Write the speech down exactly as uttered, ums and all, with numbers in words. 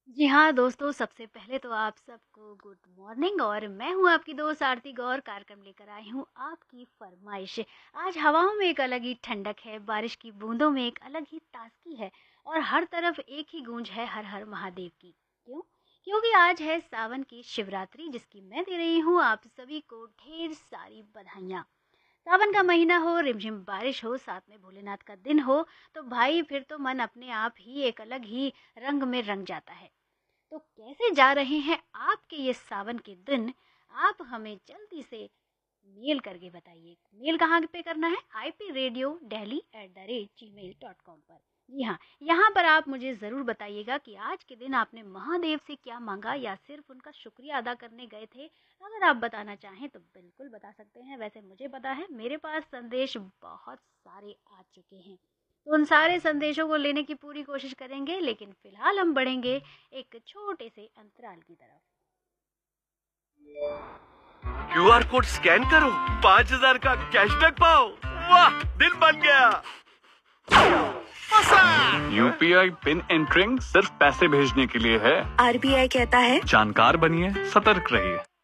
जी हाँ दोस्तों, सबसे पहले तो आप सबको गुड मॉर्निंग और मैं हूँ आपकी दोस्त आरती गौर कार्यक्रम लेकर आई हूँ आपकी फरमाइश। आज हवाओं में एक अलग ही ठंडक है, बारिश की बूंदों में एक अलग ही ताजगी है और हर तरफ एक ही गूंज है हर हर महादेव की। क्यों? क्योंकि आज है सावन की शिवरात्रि जिसकी मैं दे रही हूँ आप सभी को ढेर सारी बधाइयाँ। सावन का महीना हो, रिमझिम बारिश हो, साथ में भोलेनाथ का दिन हो, तो भाई फिर तो मन अपने आप ही एक अलग ही रंग में रंग जाता है। तो कैसे जा रहे हैं आपके ये सावन के दिन? आप हमें जल्दी से मेल करके बताइए। मेल कहाँ पे करना है? I P radio daily at the rate ji mail dot com पर। जी हाँ, यहाँ पर आप मुझे ज़रूर बताइएगा कि आज के दिन आपने महादेव से क्या मांगा या सिर्फ उनका शुक्रिया अदा करने गए थे। अगर आप बताना चाहें तो बिल्कुल बता सकते हैं। वैसे मुझे पता है, मेरे पास संदेश बहुत सारे आ चुके हैं, तो उन सारे संदेशों को लेने की पूरी कोशिश करेंगे, लेकिन फिलहाल हम बढ़ेंगे एक छोटे से अंतराल की तरफ। क्यू आर कोड स्कैन करो, पाँच हजार का कैशबैक पाओ। वाह, दिल बन गया। U P I pin entering सिर्फ पैसे भेजने के लिए है। आर बी आई कहता है जानकार बनिए, सतर्क रहिए।